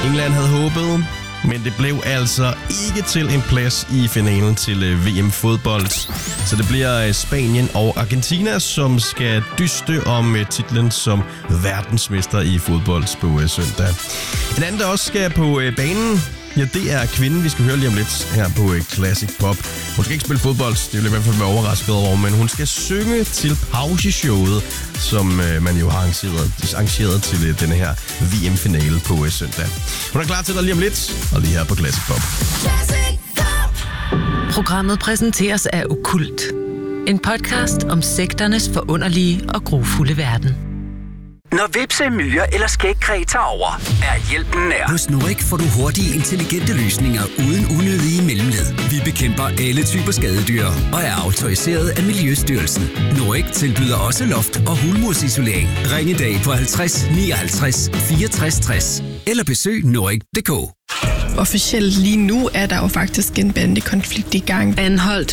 England havde håbet, men det blev altså ikke til en plads i finalen til VM-fodbold. Så det bliver Spanien og Argentina, som skal dyste om titlen som verdensmester i fodbold på søndag. En anden, der også skal på banen, ja, det er kvinden, vi skal høre lige om lidt her på Classic Pop. Hun skal ikke spille fodbold, det vil jeg i hvert fald være overrasket over, men hun skal synge til pauseshowet, som man jo har arrangeret til denne her VM-finale på søndag. Hun er klar til dig lige om lidt, og lige her på Classic Pop. Programmet præsenteres af Okkult. En podcast om sekternes forunderlige og grufulde verden. Når hvepse, myrer eller skægkræ tager over, er hjælpen nær. Hos Norik får du hurtige, intelligente løsninger uden unødige mellemled. Vi bekæmper alle typer skadedyr og er autoriseret af Miljøstyrelsen. Norik tilbyder også loft- og hulmursisolering. Ring i dag på 50 59 64 60 eller besøg norik.dk. Officielt lige nu er der jo faktisk en bandekonflikt i gang. Anholdt